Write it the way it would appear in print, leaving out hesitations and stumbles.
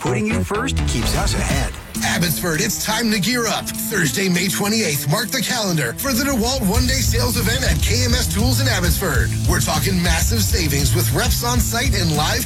putting you first keeps us ahead. Abbotsford, it's time to gear up. Thursday, May 28th, mark the calendar for the DeWalt one-day sales event at KMS Tools in Abbotsford. We're talking massive savings with reps on site and live